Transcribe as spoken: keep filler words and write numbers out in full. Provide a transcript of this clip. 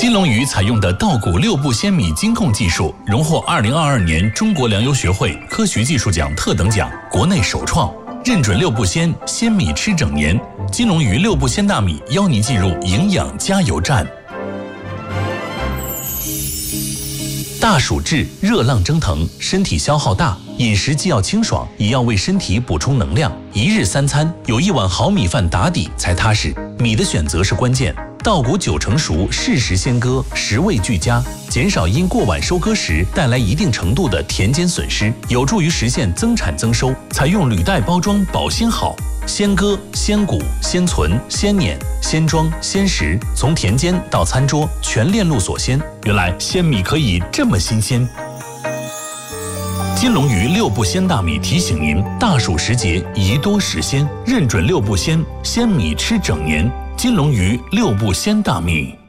金龙鱼采用的稻谷六步鲜米精控技术，荣获二零二二年中国粮油学会科学技术奖特等奖，国内首创。认准六步鲜，鲜米吃整年。金龙鱼六步鲜大米邀您进入营养加油站。大暑至，热浪蒸腾，身体消耗大，饮食既要清爽，也要为身体补充能量。一日三餐有一碗好米饭打底才踏实。米的选择是关键，稻谷九成熟，适时先割，食味俱佳，减少因过晚收割时带来一定程度的田间损失，有助于实现增产增收。采用履带包装保鲜好，先割、先谷、先存、先碾、先装、先食，从田间到餐桌全链路所鲜。原来鲜米可以这么新鲜。金龙鱼六步鲜大米提醒您：大暑时节宜多食鲜，认准六步鲜，鲜米吃整年。金龙鱼六步鲜大米。